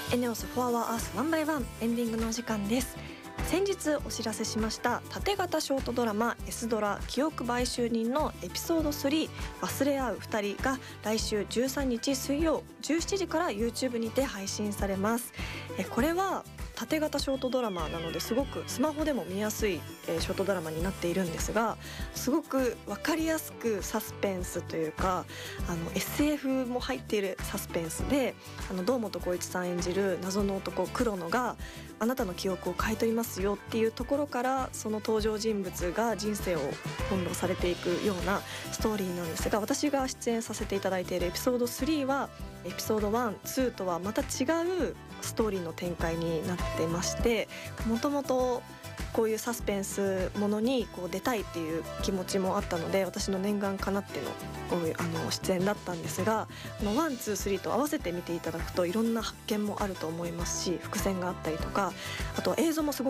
エネオス4 Hour Earth 1 by 1エンディングのお時間です。先日お知らせしました縦型ショートドラマ S ドラ記憶買収人のエピソード3忘れ合う2人が来週13日水曜17時から YouTube にて配信されます。これは縦型ショートドラマなのですごくスマホでも見やすいショートドラマになっているんですが、すごく分かりやすくサスペンスというかSF も入っているサスペンスで、堂本光一さん演じる謎の男黒野があなたの記憶を買い取りますよっていうところから、その登場人物が人生を翻弄されていくようなストーリーなんですが、私が出演させていただいているエピソード3はエピソード1、2とはまた違うストーリーの展開になってまして、もともとこういうサスペンスものに出たいっていう気持ちもあったので、私の念願かなっての出演だったんですが、1、2、3と合わせて見ていただくといろんな発見もあると思いますし、伏線があったりとか、あと映像もすごく